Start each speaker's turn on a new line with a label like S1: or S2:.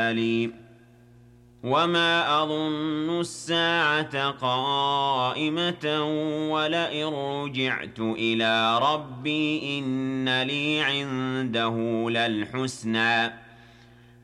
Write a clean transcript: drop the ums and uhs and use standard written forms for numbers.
S1: وما أظن الساعة قائمة ولئن رجعت إلى ربي إن لي عنده للحسنى